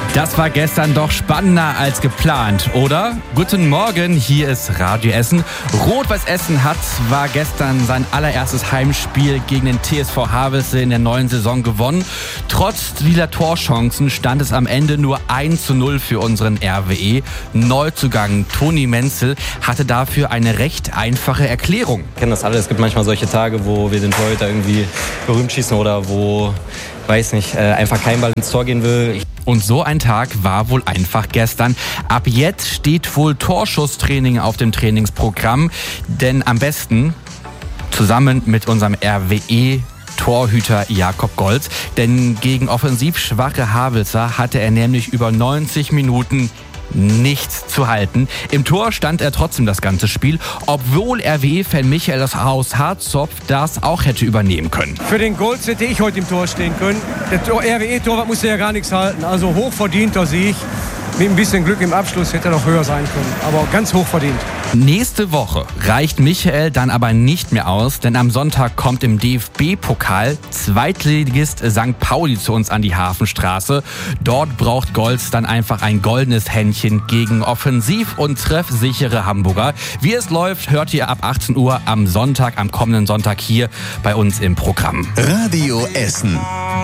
Das war gestern doch spannender als geplant, oder? Guten Morgen, hier ist Radio Essen. Rot-Weiß Essen war gestern sein allererstes Heimspiel gegen den TSV Havelse in der neuen Saison gewonnen. Trotz vieler Torchancen stand es am Ende nur 1:0 für unseren RWE. Neuzugang Toni Menzel hatte dafür eine recht einfache Erklärung. Wir kennen das alle, es gibt manchmal solche Tage, wo wir den Torhüter irgendwie berühmt schießen oder wo, einfach kein Ball ins Tor gehen will. Und so ein Tag war wohl einfach gestern. Ab jetzt steht wohl Torschusstraining auf dem Trainingsprogramm, denn am besten zusammen mit unserem RWE-Torhüter Jakob Golz, denn gegen offensiv schwache Havelser hatte er nämlich über 90 Minuten nichts zu halten. Im Tor stand er trotzdem das ganze Spiel, obwohl RWE-Fan Michael aus Harzopf das auch hätte übernehmen können. Für den Golz hätte ich heute im Tor stehen können. Der RWE-Torwart musste ja gar nichts halten. Also hochverdienter Sieg. Mit ein bisschen Glück im Abschluss hätte er noch höher sein können. Aber ganz hochverdient. Nächste Woche reicht Michael dann aber nicht mehr aus, denn am Sonntag kommt im DFB-Pokal Zweitligist St. Pauli zu uns an die Hafenstraße. Dort braucht Golz dann einfach ein goldenes Händchen gegen offensiv und treffsichere Hamburger. Wie es läuft, hört ihr ab 18 Uhr am kommenden Sonntag hier bei uns im Programm. Radio Essen.